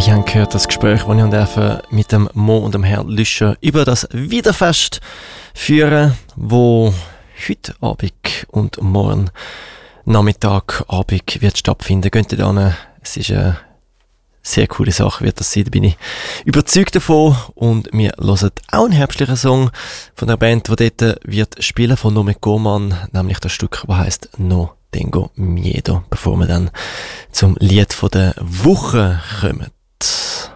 Wir haben gehört, das Gespräch, das ich mit dem Mo und dem Herrn Lüscher über das Wiederfest führen, wo heute Abend und morgen Nachmittag, Abend wird stattfinden. Geht da hin. Es ist eine sehr coole Sache, wird das sein. Da bin ich überzeugt davon. Und wir hören auch einen herbstlichen Song von der Band, die dort wird spielen, von Nome Gorman, nämlich das Stück, das heisst No Tengo Miedo, bevor wir dann zum Lied von der Woche kommen.